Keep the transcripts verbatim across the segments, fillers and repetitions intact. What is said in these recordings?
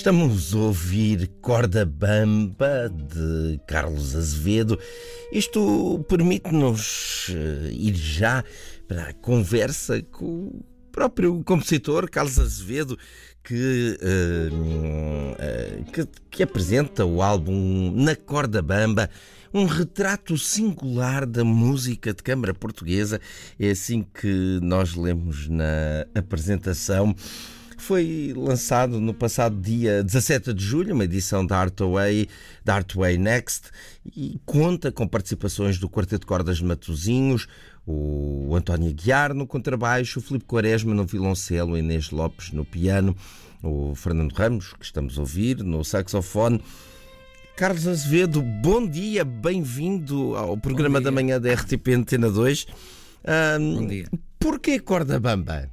Estamos a ouvir Corda Bamba, de Carlos Azevedo. Isto permite-nos ir já para a conversa com o próprio compositor, Carlos Azevedo, que, uh, uh, que, que apresenta o álbum Na Corda Bamba, um retrato singular da música de câmara portuguesa. É assim que nós lemos na apresentação. Foi lançado no passado dia dezassete de julho, uma edição da Artway, da Artway Next, e conta com participações do Quarteto de Cordas de Matosinhos, o António Aguiar no contrabaixo, o Filipe Quaresma no violoncelo, o Inês Lopes no piano, o Fernando Ramos, que estamos a ouvir, no saxofone. Carlos Azevedo, bom dia, bem-vindo ao programa da manhã da R T P Antena dois. Um, bom dia. Porquê Corda Bamba?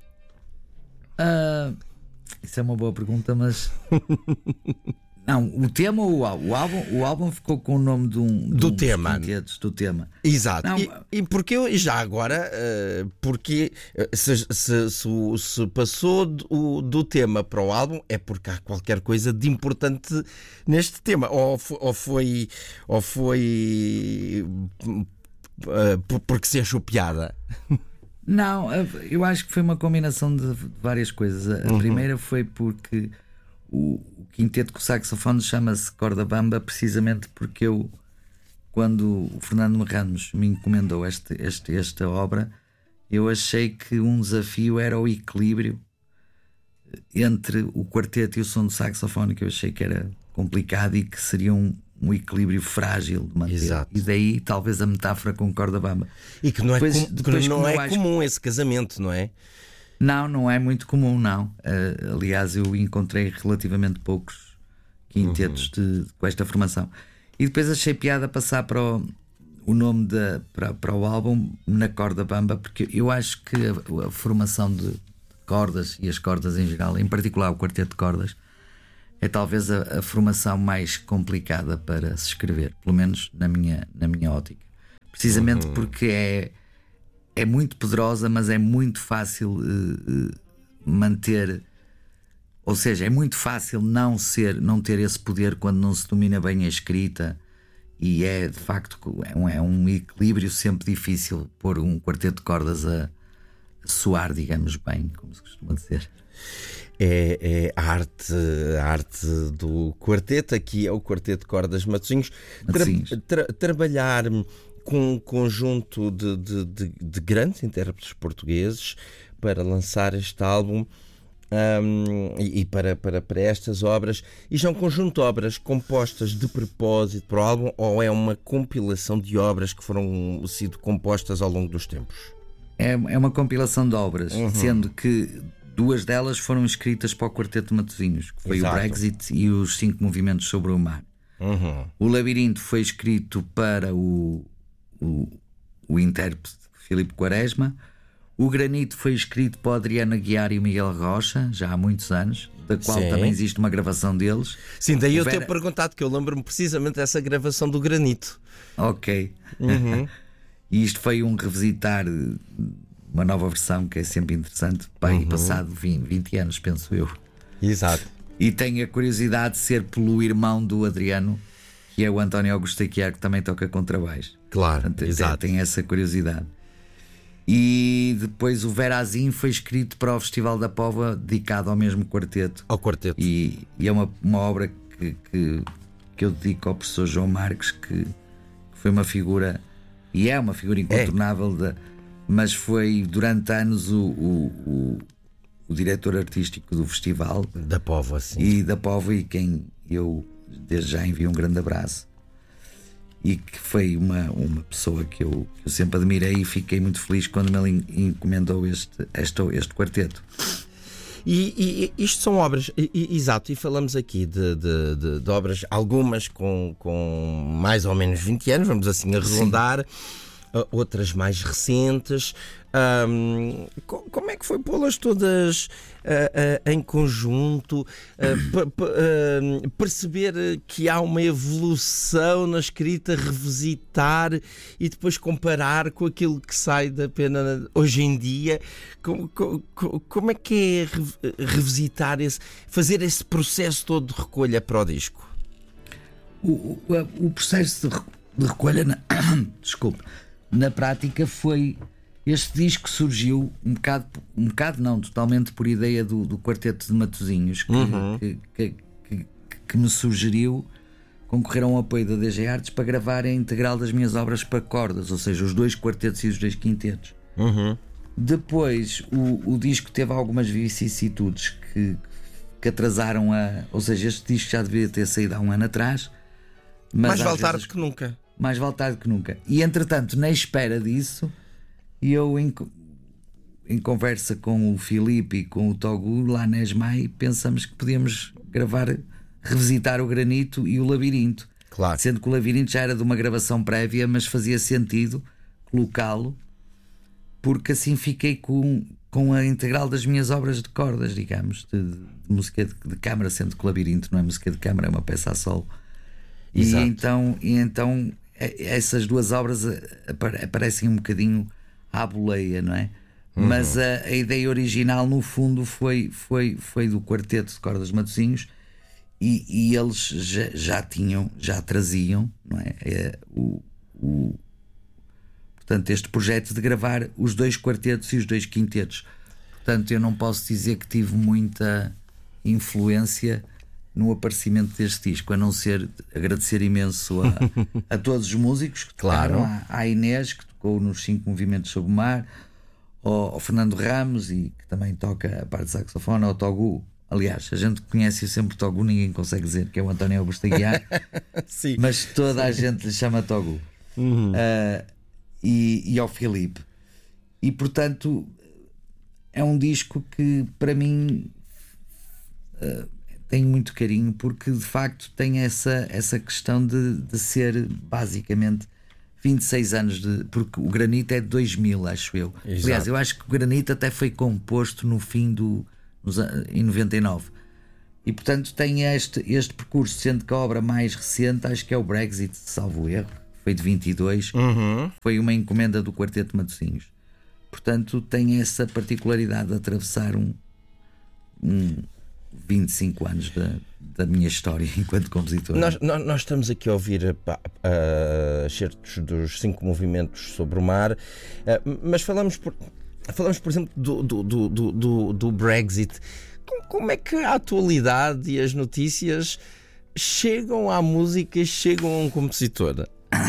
Uh, isso é uma boa pergunta, mas não, o tema ou o álbum? O álbum, o álbum ficou com o nome de um, de do um tema. Quintetos, do tema. Exato. Não, e, e porque e já agora, uh, porque se, se, se, se passou do, do tema para o álbum, é porque há qualquer coisa de importante neste tema. Ou foi, ou foi, ou foi uh, porque se achou piada? Não, eu acho que foi uma combinação de várias coisas. A uhum. primeira foi porque o, o quinteto com o saxofone chama-se Corda Bamba, precisamente porque eu, quando o Fernando Ramos me encomendou este, este, esta obra, eu achei que um desafio era o equilíbrio entre o quarteto e o som do saxofone, que eu achei que era complicado e que seria um um equilíbrio frágil de manter. Exato. E daí talvez a metáfora com Corda Bamba. E que não é, depois, com, depois, que não é acho... comum esse casamento, não é? Não, não é muito comum, não. Uh, aliás, eu encontrei relativamente poucos quintetos uhum. de, com esta formação. E depois achei piada passar para o, o nome de, para, para o álbum Na Corda Bamba, porque eu acho que a, a formação de cordas e as cordas em geral, em particular o quarteto de cordas, é talvez a, a formação mais complicada para se escrever, pelo menos na minha, na minha ótica. Precisamente uhum. porque é, é muito poderosa, mas é muito fácil uh, uh, manter, ou seja, é muito fácil não ser, não ter esse poder quando não se domina bem a escrita, e é de facto é um, é um equilíbrio sempre difícil pôr um quarteto de cordas a, a soar, digamos bem, como se costuma dizer. É, é a, arte, a arte do quarteto. Aqui é o Quarteto de Cordas Matosinhos. Tra, tra, trabalhar com um conjunto de, de, de, de grandes intérpretes portugueses para lançar este álbum um, e, e para, para, para estas obras. Isto é um conjunto de obras compostas de propósito para o álbum, ou é uma compilação de obras que foram sido compostas ao longo dos tempos? É, é uma compilação de obras, uhum. sendo que duas delas foram escritas para o Quarteto de Matosinhos, que foi Exato. O Brexit e os Cinco Movimentos sobre o Mar. Uhum. O Labirinto foi escrito para o, o, o intérprete Filipe Quaresma. O Granito foi escrito para o Adriano Aguiar e o Miguel Rocha, já há muitos anos, da qual Sim. também existe uma gravação deles. Sim, daí eu Vera... tenho perguntado, que eu lembro-me precisamente dessa gravação do Granito. Ok. Uhum. E isto foi um revisitar, uma nova versão, que é sempre interessante. Bem, uhum. passado vinte, vinte anos, penso eu. Exato. E tenho a curiosidade de ser pelo irmão do Adriano, que é o António Augusto Aguiar, que também toca contrabaixo. Claro, Portanto, exato. Tem essa curiosidade. E depois o Verazim foi escrito para o Festival da Póvoa, dedicado ao mesmo quarteto. Ao quarteto. E, e é uma, uma obra que, que, que eu dedico ao professor João Marques, que, que foi uma figura, e é uma figura incontornável, é. da mas foi durante anos o, o, o, o diretor artístico do festival da Póvoa, sim. E da Póvoa, e quem eu desde já envio um grande abraço, e que foi uma, uma pessoa que eu, que eu sempre admirei, e fiquei muito feliz quando me encomendou este, este, este quarteto. E, e isto são obras, e, e, exato, e falamos aqui de, de, de, de obras, algumas com, com mais ou menos vinte anos, vamos assim arredondar. outras mais recentes. Um, como é que foi pô-las todas uh, uh, em conjunto, uh, uh, perceber que há uma evolução na escrita, revisitar e depois comparar com aquilo que sai da pena hoje em dia? Como, como, como é que é revisitar esse, fazer esse processo todo de recolha para o disco? O, o, o processo de, de recolha na, desculpe, na prática foi... Este disco surgiu um bocado, um bocado não, totalmente por ideia do, do Quarteto de Matosinhos, que, uhum. que, que, que, que me sugeriu concorrer a um apoio da D G Artes para gravar a integral das minhas obras para cordas, ou seja, os dois quartetos e os dois quintetos. Uhum. Depois o, o disco teve algumas vicissitudes que, que atrasaram a. Ou seja, este disco já devia ter saído há um ano atrás. Mas mais vale tarde que nunca. Mais vale tarde que nunca. E entretanto, na espera disso. E eu, em, em conversa com o Filipe e com o Togu, lá na ESMAI, pensamos que podíamos gravar, revisitar o Granito e o Labirinto. Claro. Sendo que o Labirinto já era de uma gravação prévia, mas fazia sentido colocá-lo, porque assim fiquei com, com a integral das minhas obras de cordas, digamos, de, de música de, de câmara, sendo que o Labirinto não é música de câmara, é uma peça a solo. E então, e então essas duas obras aparecem um bocadinho à boleia, não é? Uhum. Mas a, a ideia original, no fundo, foi, foi, foi do Quarteto de Cordas de Matosinhos, e, e eles já, já tinham, já traziam, não é? é o, o, portanto, este projeto de gravar os dois quartetos e os dois quintetos. Portanto, eu não posso dizer que tive muita influência no aparecimento deste disco, a não ser agradecer imenso a, a todos os músicos que claro. tocaram, à, à Inês, que tocou nos Cinco Movimentos sobre o Mar, ao, ao Fernando Ramos, e que também toca a parte de saxofone, ao Togu. Aliás, a gente conhece sempre Togu, ninguém consegue dizer que é o António Augusto Aguiar, mas toda a gente lhe chama Togu. Uhum. Uh, e, e ao Filipe. E portanto é um disco que para mim uh, tenho muito carinho, porque de facto tem essa, essa questão de, de ser basicamente vinte e seis anos de. Porque o Granito é de dois mil, acho eu. Exato. Aliás, eu acho que o Granito até foi composto no fim do. Nos, em noventa e nove. E portanto tem este, este percurso, sendo que a obra mais recente acho que é o Brexit, salvo erro, foi de vinte e dois. Uhum. Foi uma encomenda do Quarteto de Matosinhos. Portanto tem essa particularidade de atravessar um. um vinte e cinco anos da, da minha história enquanto compositor. Nós, nós, nós estamos aqui a ouvir excertos dos Cinco Movimentos sobre o Mar, uh, mas falamos por, falamos, por exemplo, do, do, do, do, do Brexit. Como, como é que a atualidade e as notícias chegam à música e chegam a um compositor?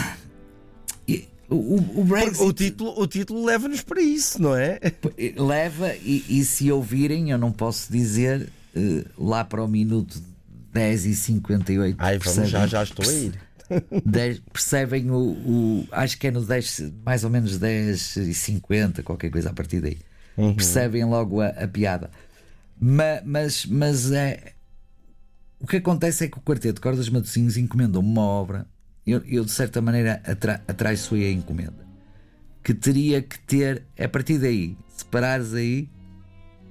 E, o, o, Brexit... o título, o título leva-nos para isso, não é? Leva, e, e se ouvirem, eu não posso dizer. Uh, lá para o minuto dez e cinquenta e oito. Ai, vamos, já, já estou a ir. dez, percebem o, o. Acho que é no dez, mais ou menos dez e cinquenta, qualquer coisa a partir daí. Uhum. Percebem logo a, a piada. Ma, mas, mas é. O que acontece é que o Quarteto de Cordas de Matosinhos encomendou uma obra. Eu, eu de certa maneira atra, atraiçoei a encomenda. Que teria que ter. A partir daí, se parares aí.